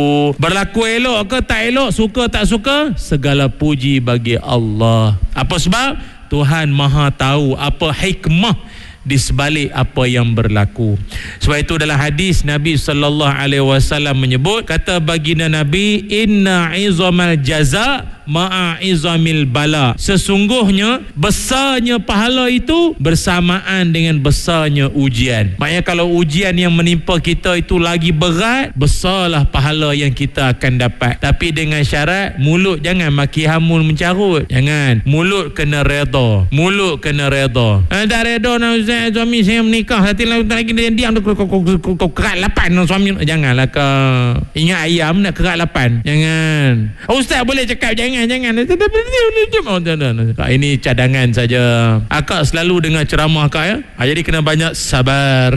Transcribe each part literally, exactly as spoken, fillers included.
Berlaku elok ke tak elok, suka tak suka, segala puji bagi Allah. Apa sebab? Tuhan Maha tahu apa hikmah di sebalik apa yang berlaku. Sebab itu dalam hadis Nabi sallallahu alaihi wasallam menyebut, kata baginda Nabi, inna izamal jaza ma'a izamil bala. Sesungguhnya besarnya pahala itu bersamaan dengan besarnya ujian. Maknanya kalau ujian yang menimpa kita itu lagi berat, besarlah pahala yang kita akan dapat. Tapi dengan syarat mulut jangan maki hamun mencarut. Jangan. Mulut kena redha. Mulut kena redha. Eh, tak redha nak Ustaz, suami saya menikah, hati lagi dia diam tu kau kerat lapan suami. Janganlah kau. Ingat ayam nak kerat lapan. Jangan. Oh, Ustaz boleh cakap jangan. Jangan, jangan. Ini cadangan saja. Akak selalu dengar ceramah akak ya. Jadi kena banyak sabar.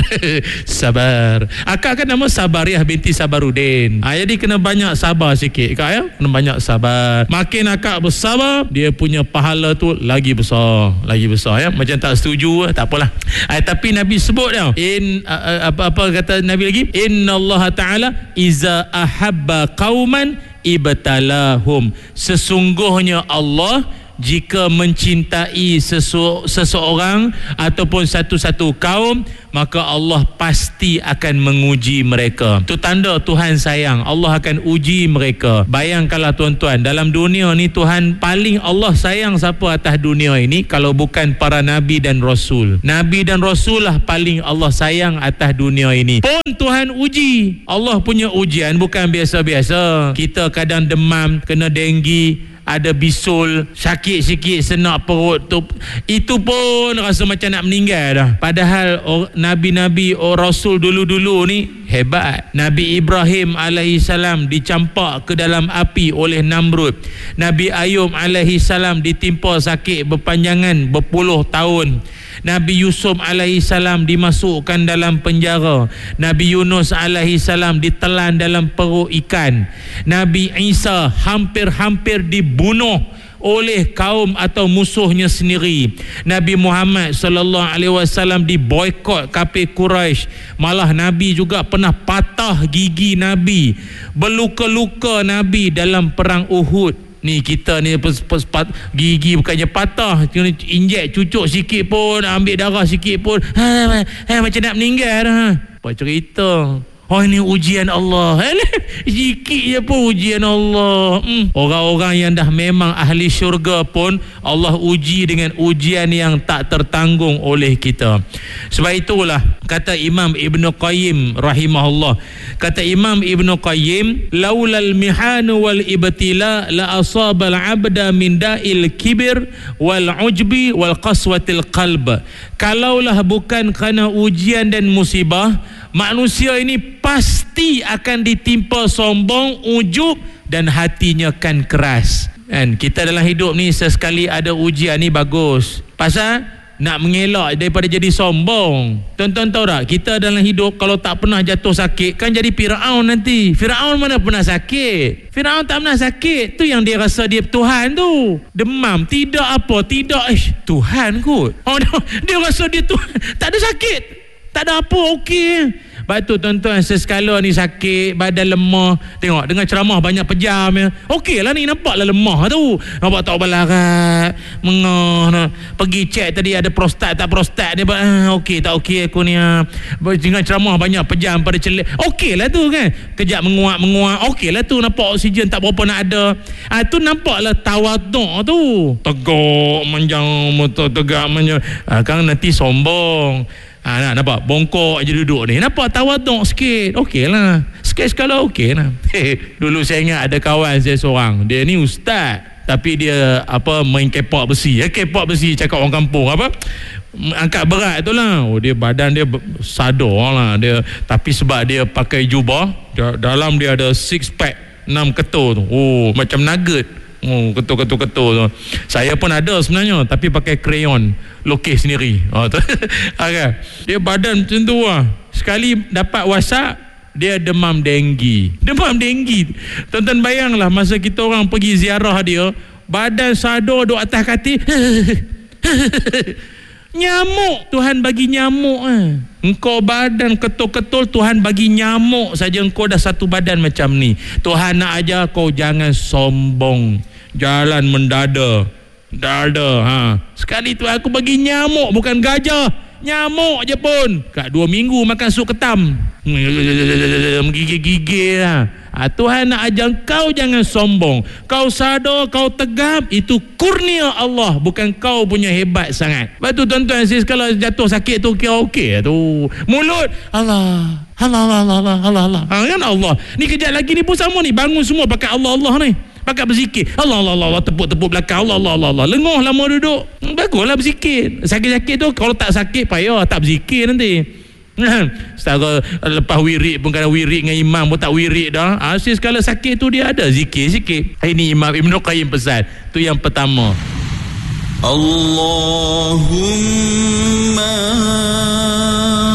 Sabar. Akak kan nama Sabariah binti Sabarudin. Jadi kena banyak sabar sikit kak ya. Kena banyak sabar. Makin akak bersabar, dia punya pahala tu lagi besar, lagi besar ya. Macam tak setuju, tak apalah. Tapi Nabi sebut dia. In apa-apa kata Nabi lagi? Innallaha ta'ala iza ahabba qauman ibtalahum. Sesungguhnya Allah jika mencintai sesu, seseorang ataupun satu-satu kaum, maka Allah pasti akan menguji mereka. Itu tanda Tuhan sayang. Allah akan uji mereka. Bayangkanlah tuan-tuan, dalam dunia ni Tuhan paling Allah sayang siapa atas dunia ini kalau bukan para Nabi dan Rasul. Nabi dan Rasul lah paling Allah sayang atas dunia ini. Pun Tuhan uji. Allah punya ujian bukan biasa-biasa. Kita kadang demam, kena denggi, ada bisul, sakit sikit, senak perut tu, itu pun rasa macam nak meninggal dah. Padahal or, Nabi-Nabi or Rasul dulu-dulu ni hebat. Nabi Ibrahim alaihissalam dicampak ke dalam api oleh Namrud. Nabi Ayub alaihissalam ditimpa sakit berpanjangan berpuluh tahun. Nabi Yusuf alaihissalam dimasukkan dalam penjara. Nabi Yunus alaihissalam ditelan dalam perut ikan. Nabi Isa hampir-hampir dibunuh oleh kaum atau musuhnya sendiri. Nabi Muhammad sallallahu alaihi wasallam diboikot kafir Quraisy. Malah Nabi juga pernah patah gigi Nabi. Berluka-luka Nabi dalam perang Uhud. Ni kita ni pes, pes, pat, gigi bukannya patah, injek cucuk sikit pun, ambil darah sikit pun, ha, ha, ha, macam nak meninggal ha. Apa cerita? Oh, ini ujian Allah. Sikit je pun ujian Allah. hmm. Orang-orang yang dah memang ahli syurga pun Allah uji dengan ujian yang tak tertanggung oleh kita. Sebab itulah kata Imam Ibn Qayyim rahimahullah, kata Imam Ibn Qayyim, laulal mihanu wal ibtila la asabal abda min da'il kibir wal ujbi wal qaswatil qalb. Kalaulah bukan kerana ujian dan musibah, manusia ini pasti akan ditimpa sombong, ujub dan hatinya kan keras. Kan kita dalam hidup ni sesekali ada ujian ni bagus. Pasal nak mengelak daripada jadi sombong. Tuan-tuan tahu tak, kita dalam hidup kalau tak pernah jatuh sakit kan jadi Firaun nanti. Firaun mana pernah sakit? Firaun tak pernah sakit. Tu yang dia rasa dia Tuhan tu. Demam, tidak apa, tidak ish, Tuhan kot. Oh, dia, dia rasa dia Tuhan. Tak ada sakit, tak ada apa, okey. Sebab tu tuan-tuan, sesekala ni sakit, badan lemah, tengok dengan ceramah banyak pejam ya. Okey lah ni, nampaklah lemah tu. Nampak tak berlarat, mengah nah. Pergi cek tadi ada prostat tak prostat dia, ah, okey tak okey aku ni ah. Dengan ceramah banyak pejam pada celik, okey lah tu kan. Kejap menguap-menguap, okey lah tu, nampak oksigen tak berapa nak ada. Ah, tu nampaklah tawaduk tu. Tegak manjang, tegak manjang. Ah, kan nanti sombong. Ha, nak nampak bongkok je duduk ni, nampak tawaduk sikit, okey lah, sikit-sekala okey lah. Dulu saya ingat ada kawan saya seorang, dia ni ustaz tapi dia apa main kepak besi. Ya, kepak besi cakap orang kampung apa, angkat berat tu lah. Oh, dia badan dia sadar lah dia, tapi sebab dia pakai jubah, dia, dalam dia ada six pack, enam ketul tu. Oh, macam nugget. Oh, ketul-ketul-ketul tu. Saya pun ada sebenarnya, tapi pakai krayon, lukis sendiri. Oh, tu. Okay. Dia badan macam tu lah. Sekali dapat WhatsApp, dia demam denggi. Demam denggi. Tonton bayanglah masa kita orang pergi ziarah dia, badan sadar duduk atas katil. Nyamuk Tuhan bagi nyamuk eh. Engkau badan ketul-ketul, Tuhan bagi nyamuk saja engkau dah satu badan macam ni. Tuhan nak ajar kau jangan sombong, jalan mendada dada ha. Sekali tu aku bagi nyamuk, bukan gajah, nyamuk je pun. Kat dua minggu makan sup ketam, menggigil-gigil lah. Ha, Tuhan nak ajar kau jangan sombong. Kau sadar, kau tegap, itu kurnia Allah, bukan kau punya hebat sangat. Lepas tu tuan-tuan sis, kalau jatuh sakit tu kira okey tu. Mulut Allah Allah Allah Allah Allah Allah ha, kan Allah. Ni kejap lagi ni pun sama ni, bangun semua pakai Allah Allah ni, pakai berzikir Allah Allah Allah, tepuk-tepuk belakang Allah Allah Allah Allah. Lengoh lama duduk, baguslah berzikir. Sakit-sakit tu kalau tak sakit payah tak berzikir nanti. Setara lepas wirid pun, kalau wirid dengan imam pun tak wirid dah. Asis kalau sakit tu dia ada zikir sikit. Ini Imam Ibn Qayyim pesan. Tu yang pertama. Allahumma